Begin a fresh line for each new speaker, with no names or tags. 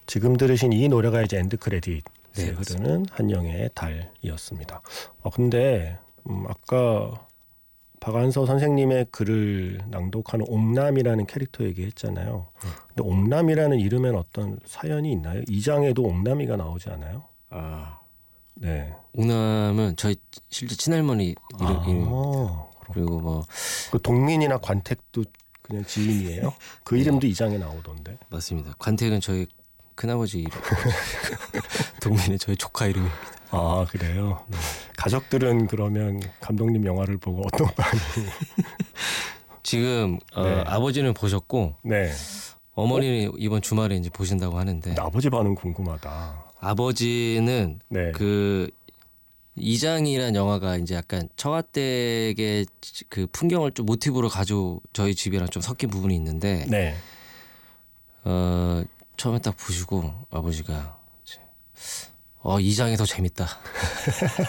지금 들으신 이 노래가 이제 엔드 크레딧에
네,
흐르는 한영의 달이었습니다. 근데 아까 박안서 선생님의 글을 낭독하는 옥남이라는 캐릭터 얘기했잖아요. 근데 옥남이라는 이름엔 어떤 사연이 있나요? 이 장에도 옥남이가 나오지 않아요? 네.
옥남은 저희 실제 친할머니 이름. 그리고 뭐
그 동민이나 관택도 그냥 지인이에요? 그 이름도 이 장에 나오던데.
맞습니다. 관택은 저희 큰아버지 이름. 동민은 저희 조카 이름입니다.
아, 그래요? 네. 가족들은 그러면 감독님 영화를 보고 어떤 반응이?
지금
네.
아버지는 보셨고
네.
어머니는 이번 주말에 이제 보신다고 하는데
아버지 반응 궁금하다.
아버지는
네.
그 이장이라는 영화가 이제 약간 처가댁의 그 풍경을 좀 모티브로 가지고 저희 집이랑 좀 섞인 부분이 있는데
네.
처음에 딱 보시고 아버지가 이제 이장이 더 재밌다.